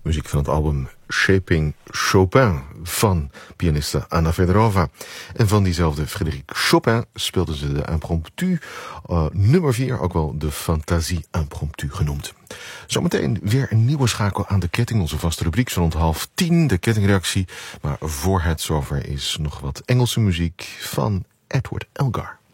Muziek van het album Shaping Chopin van pianiste Anna Fedorova. En van diezelfde Frédéric Chopin speelden ze de impromptu nummer 4, ook wel de Fantasie impromptu genoemd. Zometeen weer een nieuwe schakel aan de ketting, onze vaste rubriek zo rond 9:30, de kettingreactie. Maar voor het zover is nog wat Engelse muziek van Edward Elgar.